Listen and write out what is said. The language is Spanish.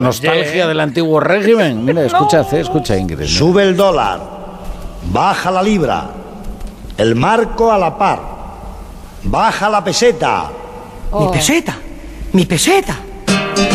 Nostalgia del antiguo régimen. Mira, escucha Ingrid. Sube el dólar, baja la libra, el marco a la par, baja la peseta. Mi peseta, mi peseta.